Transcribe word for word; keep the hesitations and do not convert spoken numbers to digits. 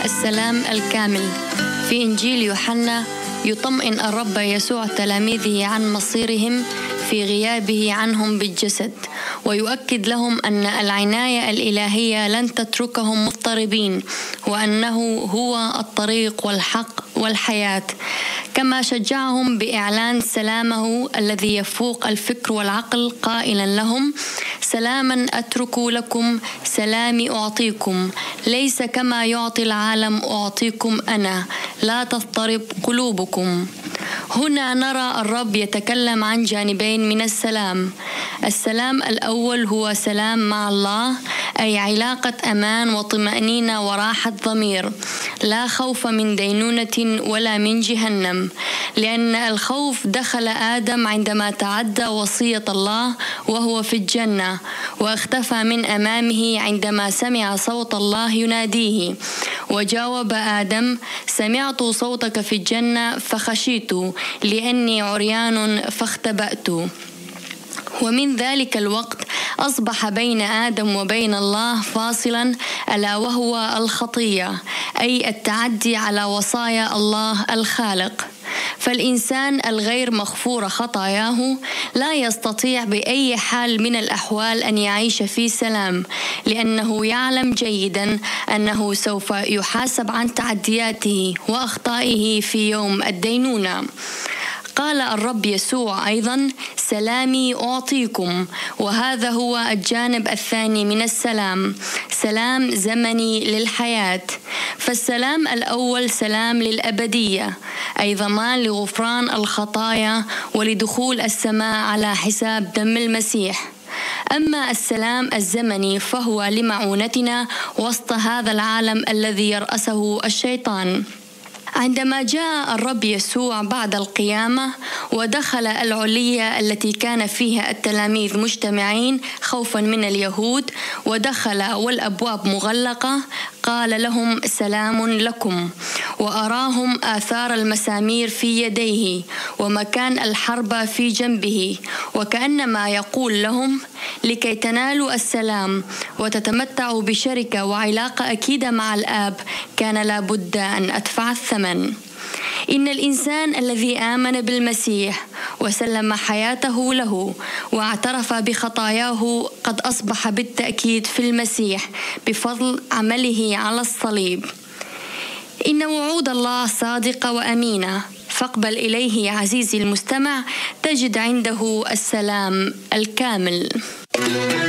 السلام الكامل. في إنجيل يوحنا يطمئن الرب يسوع تلاميذه عن مصيرهم في غيابه عنهم بالجسد، ويؤكد لهم أن العناية الإلهية لن تتركهم مضطربين، وأنه هو الطريق والحق والحياة، كما شجعهم بإعلان سلامه الذي يفوق الفكر والعقل قائلا لهم: سلاما أترك لكم، سلامي أعطيكم، ليس كما يعطي العالم أعطيكم أنا، لا تضطرب قلوبكم. هنا نرى الرب يتكلم عن جانبين من السلام. السلام الأول هو سلام مع الله، أي علاقة أمان وطمأنينة وراحة ضمير، لا خوف من دينونة ولا من جهنم، لأن الخوف دخل آدم عندما تعدى وصية الله وهو في الجنة، واختفى من أمامه عندما سمع صوت الله يناديه، وجاوب آدم: سمعت صوتك في الجنة فخشيت لأني عريان فاختبأت. ومن ذلك الوقت أصبح بين آدم وبين الله فاصلا، ألا وهو الخطية، أي التعدي على وصايا الله الخالق. فالإنسان الغير مغفور خطاياه لا يستطيع بأي حال من الأحوال أن يعيش في سلام، لأنه يعلم جيدا أنه سوف يحاسب عن تعدياته وأخطائه في يوم الدينونة. قال الرب يسوع أيضا: سلامي أعطيكم، وهذا هو الجانب الثاني من السلام، سلام زمني للحياة. فالسلام الأول سلام للأبدية، أي ضمان لغفران الخطايا ولدخول السماء على حساب دم المسيح. أما السلام الزمني فهو لمعونتنا وسط هذا العالم الذي يرأسه الشيطان. عندما جاء الرب يسوع بعد القيامة ودخل العلية التي كان فيها التلاميذ مجتمعين خوفا من اليهود، ودخل والأبواب مغلقة، قال لهم: سلام لكم، وأراهم آثار المسامير في يديه ومكان الحربة في جنبه، وكأنما يقول لهم: لكي تنالوا السلام وتتمتعوا بشركة وعلاقة أكيدة مع الآب كان لابد أن أدفع الثمن. إن الإنسان الذي آمن بالمسيح وسلم حياته له واعترف بخطاياه قد أصبح بالتأكيد في المسيح بفضل عمله على الصليب. إن وعود الله صادقة وأمينة، فاقبل إليه يا عزيزي المستمع، تجد عنده السلام الكامل.